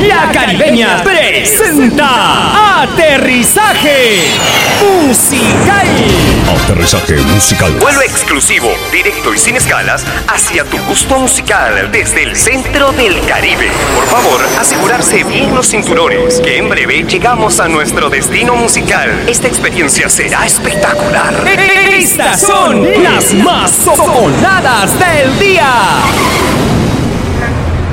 La Caribeña presenta Aterrizaje Musical. Aterrizaje musical. Vuelo exclusivo, directo y sin escalas hacia tu gusto musical desde el centro del Caribe. Por favor, asegurarse bien los cinturones, que en breve llegamos a nuestro destino musical. Esta experiencia será espectacular. Estas son las más sonadas del día.